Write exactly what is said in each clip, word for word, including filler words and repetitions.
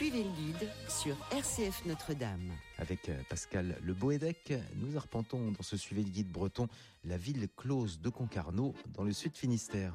Suivez le guide sur R C F Notre-Dame. Avec Pascal Le Boédec, nous arpentons dans ce Suivez le guide breton la ville close de Concarneau dans le sud Finistère.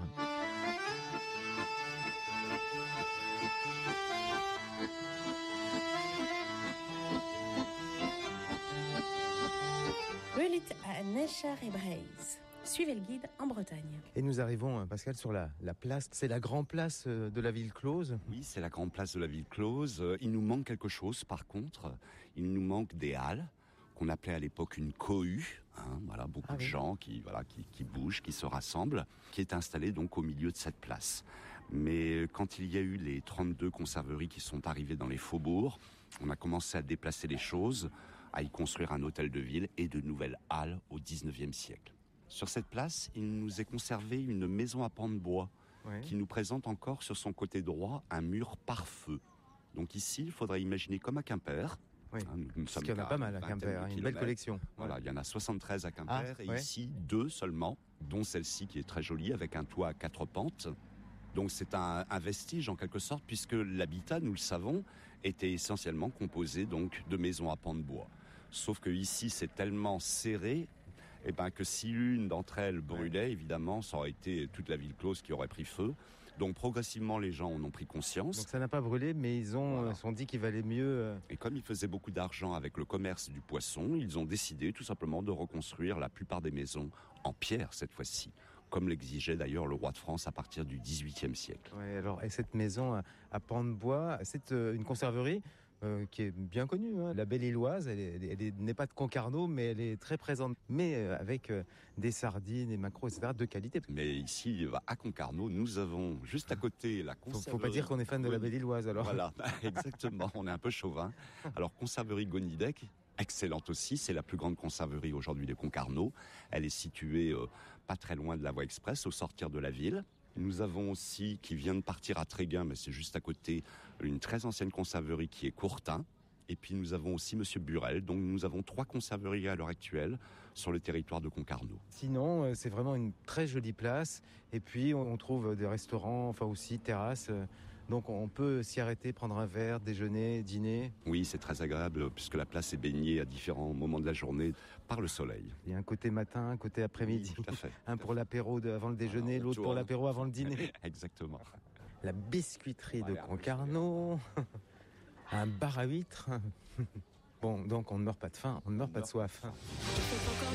Rulit à Nechar et Breizh. Suivez le guide en Bretagne. Et nous arrivons, Pascal, sur la, la place. C'est la grande place de la ville close. Oui, c'est la grande place de la ville close. Il nous manque quelque chose, par contre. Il nous manque des halles, qu'on appelait à l'époque une cohue. Hein, voilà, beaucoup ah, de oui. gens qui, voilà, qui, qui bougent, qui se rassemblent, qui est installée donc au milieu de cette place. Mais quand il y a eu les trente-deux conserveries qui sont arrivées dans les faubourgs, on a commencé à déplacer les choses, à y construire un hôtel de ville et de nouvelles halles au dix-neuvième siècle. Sur cette place, il nous est conservé une maison à pans de bois oui. qui nous présente encore sur son côté droit un mur pare-feu. Donc ici, il faudrait imaginer comme à Quimper. Oui. Hein, nous, nous Parce qu'il y en a pas mal à Quimper, hein, une belle collection. Voilà, il y en a soixante-treize à Quimper ah, et ouais. ici deux seulement, dont celle-ci qui est très jolie avec un toit à quatre pentes. Donc c'est un, un vestige en quelque sorte puisque l'habitat, nous le savons, était essentiellement composé donc de maisons à pans de bois. Sauf que ici, c'est tellement serré. Eh ben que si l'une d'entre elles brûlait, ouais. évidemment, ça aurait été toute la ville close qui aurait pris feu. Donc progressivement, les gens en ont pris conscience. Donc ça n'a pas brûlé, mais ils ont voilà. sont dit qu'il valait mieux. Et comme ils faisaient beaucoup d'argent avec le commerce du poisson, ils ont décidé tout simplement de reconstruire la plupart des maisons en pierre cette fois-ci, comme l'exigeait d'ailleurs le roi de France à partir du dix-huitième siècle. Ouais, alors et cette maison à, à pans de bois, c'est euh, une conserverie. Euh, qui est bien connue, hein. La Belle-Éloise, elle, est, elle, est, elle est, n'est pas de Concarneau, mais elle est très présente, mais euh, avec euh, des sardines, des maquereaux, et cetera, de qualité. Mais ici, à Concarneau, nous avons juste à côté la conserverie. Faut, faut pas dire qu'on est fan de la Belle-Éloise, alors. Voilà, exactement, on est un peu chauvin. Alors, conserverie Gonidec, excellente aussi, c'est la plus grande conserverie aujourd'hui de Concarneau. Elle est située euh, pas très loin de la voie express, au sortir de la ville. Nous avons aussi, qui vient de partir à Tréguin, mais c'est juste à côté, une très ancienne conserverie qui est Courtin. Et puis nous avons aussi Monsieur Burel. Donc nous avons trois conserveries à l'heure actuelle sur le territoire de Concarneau. Sinon, c'est vraiment une très jolie place. Et puis on trouve des restaurants, enfin aussi terrasses. Donc on peut s'y arrêter, prendre un verre, déjeuner, dîner. Oui, c'est très agréable puisque la place est baignée à différents moments de la journée par le soleil. Il y a un côté matin, un côté après-midi. Oui, tout à fait. Un pour l'apéro de, avant le déjeuner, Alors, l'autre pour l'apéro avant le dîner. Exactement. La biscuiterie de Concarneau. Un bar à huîtres. Bon, donc on ne meurt pas de faim, on ne meurt on pas meurt de soif. Il fait encore